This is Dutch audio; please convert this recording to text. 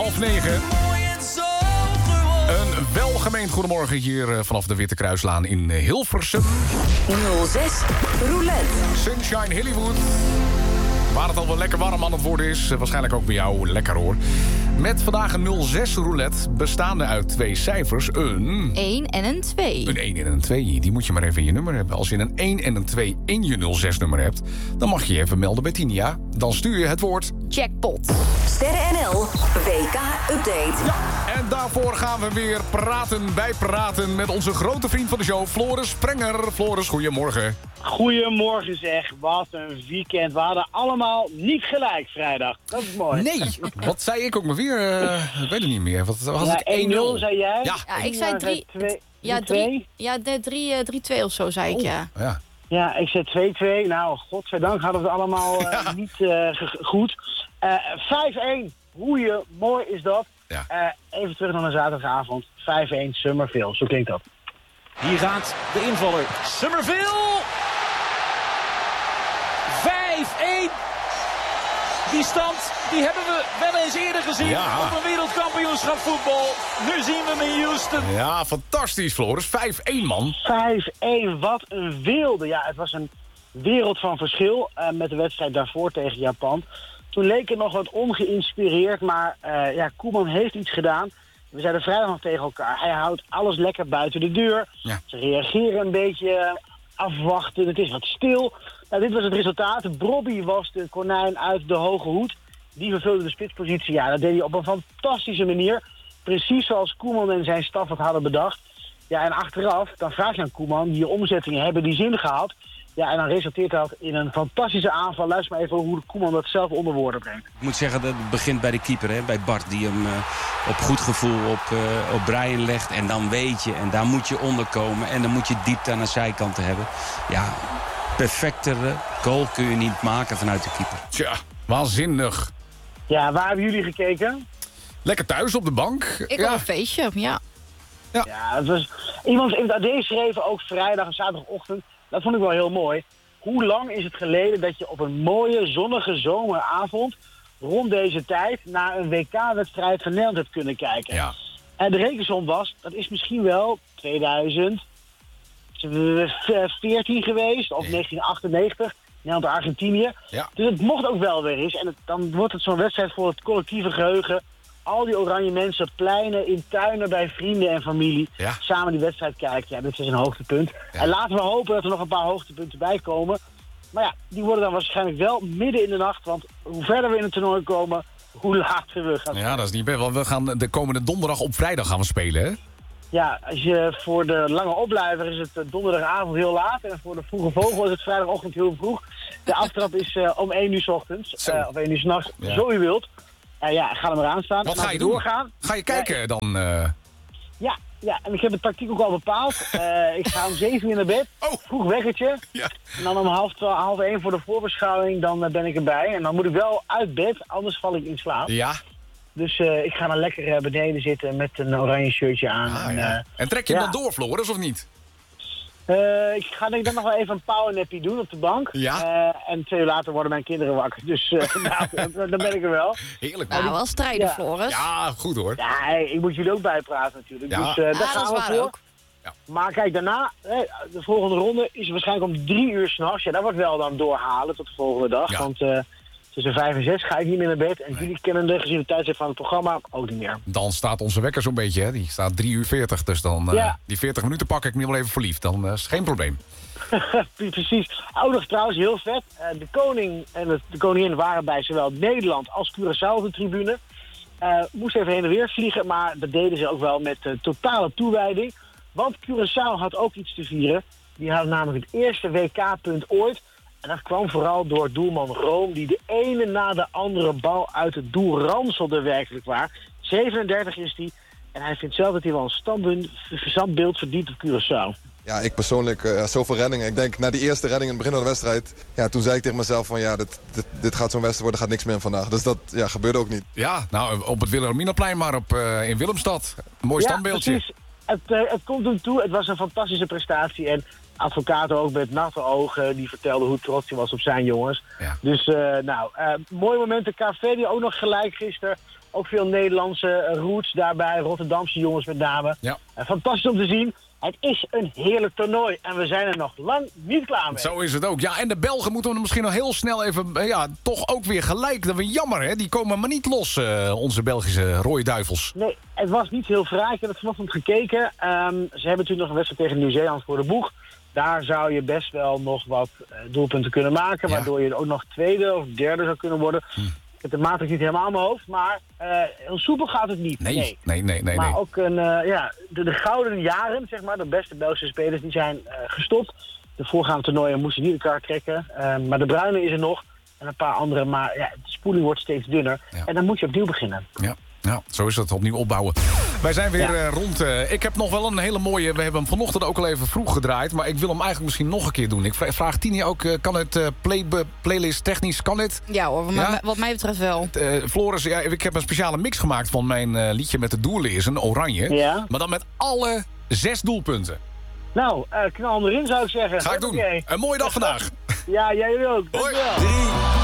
8:30. Een welgemeend goedemorgen hier vanaf de Witte Kruislaan in Hilversum. 06 Roulette. Sunshine Hollywood. Waar het al wel lekker warm aan het worden is. Waarschijnlijk ook bij jou lekker hoor. Met vandaag een 06 roulette bestaande uit 2 cijfers. Een 1 en een 2. Een 1 en een 2. Die moet je maar even in je nummer hebben. Als je een 1 en een 2 in je 06 nummer hebt, dan mag je je even melden bij Tinia. Dan stuur je het woord Jackpot. Sterren NL WK-update. En daarvoor gaan we weer bijpraten met onze grote vriend van de show, Floris Sprenger. Floris, goedemorgen. Goedemorgen zeg, wat een weekend. We hadden allemaal niet gelijk vrijdag. Dat is mooi. Nee, wat zei ik ook maar weer? Ik weet het niet meer. Wat was het? 1-0 zei jij? Ja. Ja, ik zei 3. 2. Ja, 3-2 of zo, zei ik, ja. Ja. Ja, ik zei 2-2. Nou, godzijdank hadden we het allemaal niet goed. 5-1. Hoe mooi is dat? Ja. Even terug naar de zaterdagavond. 5-1 Summerville, zo klinkt dat. Hier gaat de invaller. Summerville. 5-1. Die stand die hebben we wel eens eerder gezien op een wereldkampioenschap voetbal. Nu zien we hem in Houston. Ja, fantastisch Floris. 5-1 man. 5-1, wat een wilde. Ja, het was een wereld van verschil met de wedstrijd daarvoor tegen Japan. Toen leek het nog wat ongeïnspireerd, maar Koeman heeft iets gedaan. We zeiden vrijdag nog tegen elkaar. Hij houdt alles lekker buiten de deur. Ja. Ze reageren een beetje afwachten. Het is wat stil. Nou, dit was het resultaat. Brobby was de konijn uit de hoge hoed. Die vervulde de spitspositie. Ja, dat deed hij op een fantastische manier. Precies zoals Koeman en zijn staf het hadden bedacht. Ja, en achteraf, dan vraag je aan Koeman, die omzettingen hebben die zin gehad. Ja, en dan resulteert dat in een fantastische aanval. Luister maar even hoe de Koeman dat zelf onder woorden brengt. Ik moet zeggen, dat het begint bij de keeper, hè? Bij Bart. Die hem op goed gevoel op Brian legt. En dan weet je, en daar moet je onderkomen. En dan moet je diepte aan de zijkanten hebben. Ja, perfectere goal kun je niet maken vanuit de keeper. Tja, waanzinnig. Ja, waar hebben jullie gekeken? Lekker thuis op de bank. Ik had een feestje, ja. Ja, het was... Iemand in het AD schreef ook vrijdag en zaterdagochtend. Dat vond ik wel heel mooi. Hoe lang is het geleden dat je op een mooie, zonnige zomeravond rond deze tijd naar een WK-wedstrijd van Nederland hebt kunnen kijken? Ja. En de rekensom was, dat is misschien wel 2014 geweest, of 1998, Nederland-Argentinië. Ja. Dus het mocht ook wel weer eens. En dan wordt het zo'n wedstrijd voor het collectieve geheugen. Al die oranje mensen, pleinen, in tuinen bij vrienden en familie. Ja. Samen die wedstrijd kijken. Ja, dit is een hoogtepunt. Ja. En laten we hopen dat er nog een paar hoogtepunten bij komen. Maar ja, die worden dan waarschijnlijk wel midden in de nacht. Want hoe verder we in het toernooi komen, hoe later we gaan. Ja, dat is niet best. Want we gaan de komende donderdag op vrijdag gaan we spelen, hè? Ja, als je voor de lange opblijver is het donderdagavond heel laat. En voor de vroege vogel is het vrijdagochtend heel vroeg. De aftrap is om 1 uur 's ochtends. Of 1 uur 's nachts, zo u wilt. Ga er maar aan staan. Wat ga je doorgaan. doen? Ga je kijken dan? Ja, en ik heb het tactiek ook al bepaald. Ik ga om 7 uur naar bed. Vroeg wekkertje. Ja. En dan om half 1 voor de voorbeschouwing, dan ben ik erbij. En dan moet ik wel uit bed, anders val ik in slaap. Ja. Dus ik ga dan lekker beneden zitten met een oranje shirtje aan. En trek je hem dan door, Floris, of niet? Ik ga denk ik dan nog wel even een powernappie doen op de bank. Ja. En 2 uur later worden mijn kinderen wakker. Dus dan ben ik er wel. Heerlijk, Nou, man. wel strijden, Ja. Floris. Ja, goed hoor. Ja, hey, ik moet jullie ook bijpraten natuurlijk. Ja. Dus daar dat gaan is we waar voor. ook. Ja. Maar kijk, daarna, de volgende ronde is waarschijnlijk om 3 uur 's nachts. Ja, dat wordt wel dan doorhalen tot de volgende dag. Ja. Want tussen 5 en 6 ga ik niet meer naar bed. En jullie kennen gezien de tijdstip van het programma ook niet meer. Dan staat onze wekker zo'n beetje, hè? Die staat 3:40. Dus dan die 40 minuten pak ik me wel even voor lief. Dan is geen probleem. Precies. Oudig trouwens, heel vet. De koning en de koningin waren bij zowel Nederland als Curaçao op de tribune. Moest even heen en weer vliegen, maar dat deden ze ook wel met totale toewijding. Want Curaçao had ook iets te vieren. Die hadden namelijk het eerste WK-punt ooit. En dat kwam vooral door doelman Room, die de ene na de andere bal uit het doel ranselde werkelijk waar. 37 is hij. En hij vindt zelf dat hij wel een standbeeld verdient op Curaçao. Ja, ik persoonlijk, zoveel reddingen. Ik denk, na die eerste redding in het begin van de wedstrijd... Ja, toen zei ik tegen mezelf van, ja, dit gaat zo'n wedstrijd worden, gaat niks meer vandaag. Dus dat gebeurde ook niet. Ja, nou, op het Wilhelminaplein, maar in Willemstad. Een mooi standbeeldje. Precies. Het komt hem toe. Het was een fantastische prestatie. En advocaat ook met natte ogen. Die vertelde hoe trots hij was op zijn jongens. Ja. Dus mooie momenten. KV die ook nog gelijk gisteren. Ook veel Nederlandse roots daarbij. Rotterdamse jongens met name. Ja. Fantastisch om te zien. Het is een heerlijk toernooi. En we zijn er nog lang niet klaar mee. Zo is het ook. Ja, en de Belgen moeten we misschien nog heel snel even... toch ook weer gelijk. Dat we jammer, hè? Die komen maar niet los, onze Belgische rode duivels. Nee, het was niet heel fraai. Ik heb het vanochtend gekeken. Ze hebben natuurlijk nog een wedstrijd tegen Nieuw-Zeeland voor de boeg. Daar zou je best wel nog wat doelpunten kunnen maken. Ja. Waardoor je ook nog tweede of derde zou kunnen worden. Ik heb de matrix niet helemaal in mijn hoofd. Maar heel soepel gaat het niet. Nee. Maar ook de gouden jaren, zeg maar, de beste Belgische spelers, die zijn gestopt. De voorgaande toernooien moesten niet elkaar trekken. Maar de Bruyne is er nog. En een paar andere. Maar de spoeling wordt steeds dunner. Ja. En dan moet je opnieuw beginnen. Ja, zo is het. Opnieuw opbouwen. Wij zijn weer rond. Ik heb nog wel een hele mooie... We hebben hem vanochtend ook al even vroeg gedraaid. Maar ik wil hem eigenlijk misschien nog een keer doen. Ik vraag Tini ook, kan het playlist technisch, kan het? Ja hoor, wat mij betreft wel. Floris, ik heb een speciale mix gemaakt van mijn liedje met de doellezen, Oranje. Ja. Maar dan met alle 6 doelpunten. Nou, knal hem erin zou ik zeggen. Ga ik doen. Een mooie dag vandaag. Ja, jij ook. Hoi. Dankjewel.